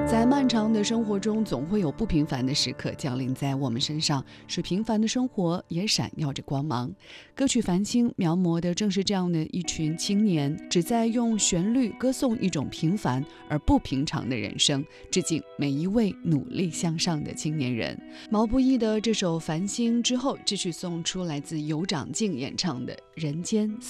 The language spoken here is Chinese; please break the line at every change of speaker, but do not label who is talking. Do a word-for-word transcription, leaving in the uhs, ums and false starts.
在漫长的生活中，总会有不平凡的时刻降临在我们身上，使平凡的生活也闪耀着光芒。歌曲《繁星》描摹的正是这样的一群青年，只在用旋律歌颂一种平凡而不平常的人生，致敬每一位努力向上的青年人。毛不易的这首《繁星》之后，继续送出来自尤长靖演唱的《人间》。